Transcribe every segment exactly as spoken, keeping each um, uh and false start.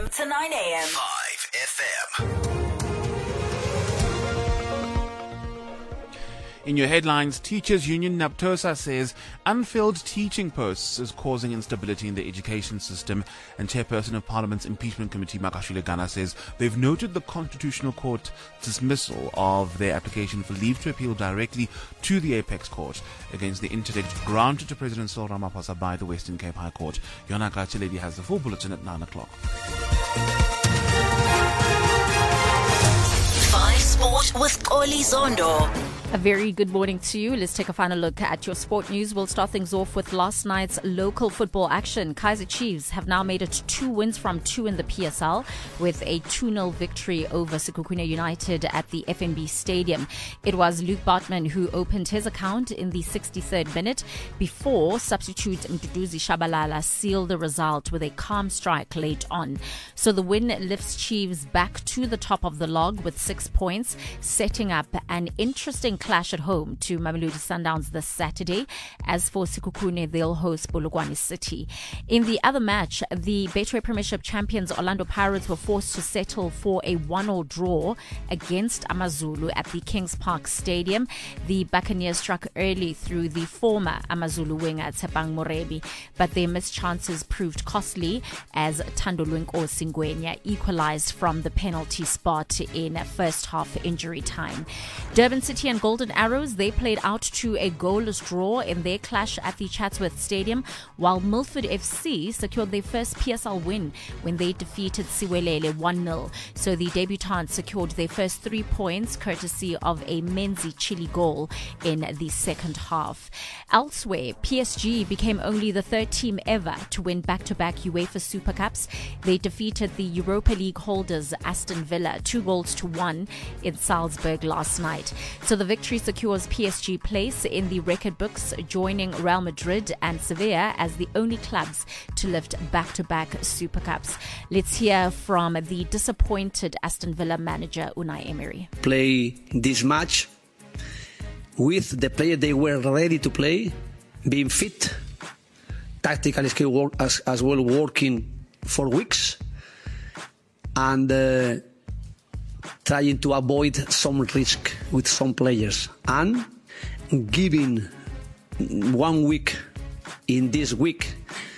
m to nine a m five F M. In your headlines, Teachers Union NAPTOSA says unfilled teaching posts is causing instability in the education system, and Chairperson of Parliament's Impeachment Committee Makashile Gana says they've noted the Constitutional Court dismissal of their application for leave to appeal directly to the Apex Court against the interdict granted to President Cyril Ramaphosa by the Western Cape High Court. Yona Glacheledi has the full bulletin at nine o'clock. Five Sport with Oli Zondo. A very good morning to you. Let's take a final look at your sport news. We'll start things off with last night's local football action. Kaizer Chiefs have now made it two wins from two in the P S L with a two nil victory over Sekhukhune United at the F N B Stadium. It was Luke Bartman who opened his account in the sixty-third minute before substitute Mduduzi Shabalala sealed the result with a calm strike late on. So the win lifts Chiefs back to the top of the log with six points, setting up an interesting clash at home to Mamelodi Sundowns this Saturday. As for Sekhukhune, they'll host Polokwane City. In the other match, the Betway Premiership champions Orlando Pirates were forced to settle for a one-all draw against Amazulu at the Kings Park Stadium. The Buccaneers struck early through the former Amazulu winger Tshepang Morebi, but their missed chances proved costly as Thando Lwenkosi Ngwenya equalized from the penalty spot in first half injury time. Durban City and Golden Arrows, they played out to a goalless draw in their clash at the Chatsworth Stadium, while Milford F C secured their first P S L win when they defeated Siwelele one nil. So the debutants secured their first three points courtesy of a Menzi Chile goal in the second half. Elsewhere, P S G became only the third team ever to win back-to-back UEFA Super Cups. They defeated the Europa League holders Aston Villa two goals to one in Salzburg last night. So the victory secures P S G place in the record books, joining Real Madrid and Sevilla as the only clubs to lift back-to-back Super Cups. Let's hear from the disappointed Aston Villa manager Unai Emery. Play this match with the players they were ready to play, being fit, tactical skill work as, as well, working for weeks, and uh, trying to avoid some risk with some players, and giving one week in this week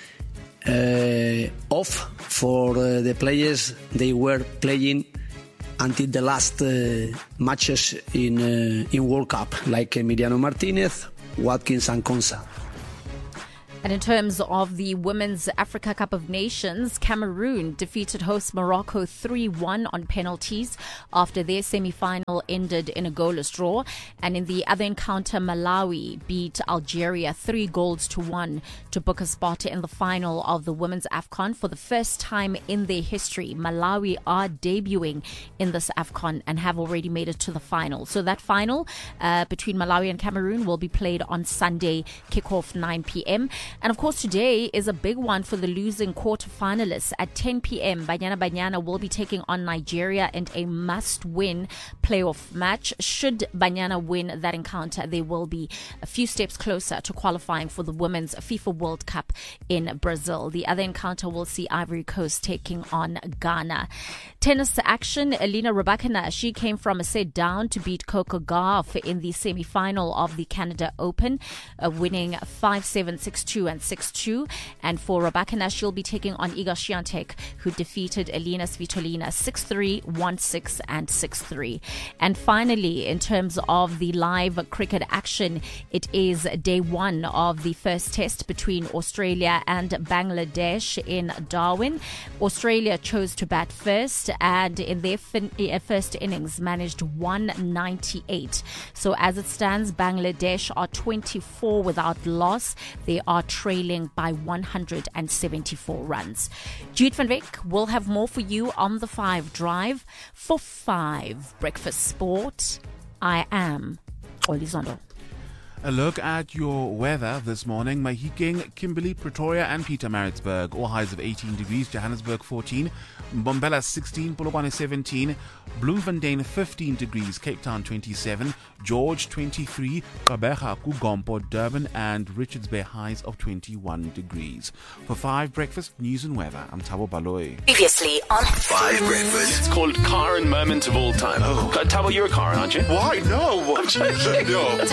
uh, off for uh, the players they were playing until the last uh, matches in uh, in World Cup, like Emiliano Martinez, Watkins and Konsa. And in terms of the Women's Africa Cup of Nations, Cameroon defeated host Morocco three one on penalties after their semi-final ended in a goalless draw. And in the other encounter, Malawi beat Algeria three goals to one to book a spot in the final of the Women's AFCON. For the first time in their history, Malawi are debuting in this AFCON and have already made it to the final. So that final uh, between Malawi and Cameroon will be played on Sunday, kickoff nine p.m. And of course, today is a big one for the losing quarterfinalists. At ten p.m, Banyana Banyana will be taking on Nigeria in a must-win playoff match. Should Banyana win that encounter, they will be a few steps closer to qualifying for the Women's FIFA World Cup in Brazil. The other encounter will see Ivory Coast taking on Ghana. Tennis action, Elena Rybakina, she came from a set down to beat Coco Gauff in the semi-final of the Canada Open, uh, winning five seven, six two and six two. And for Rybakina, she'll be taking on Iga Swiatek, who defeated Elena Svitolina six three, one six and six three. And finally, in terms of the live cricket action, it is day one of the first test between Australia and Bangladesh in Darwin. Australia chose to bat first and in their fin- first innings managed one ninety-eight. So as it stands, Bangladesh are twenty-four without loss. They are trailing by one hundred seventy-four runs. Jude van Wyk will have more for you on the Five Drive. For Five Breakfast Sport, I am Oli Zondo. A look at your weather this morning. Mahikeng, Kimberley, Pretoria and Pietermaritzburg. All highs of eighteen degrees. Johannesburg fourteen. Mbombela sixteen. Polokwane seventeen. Bloemfontein fifteen degrees. Cape Town twenty-seven. George twenty-three. Gqeberha, Kugompo, Durban and Richards Bay highs of twenty-one degrees. For five Breakfast News and Weather, I'm Thabo Baloyi. Previously on Five Breakfast. It's called Karen Moment of All Time. Oh. Tabo, you're a Karen, aren't you? Why? No. I'm joking. No.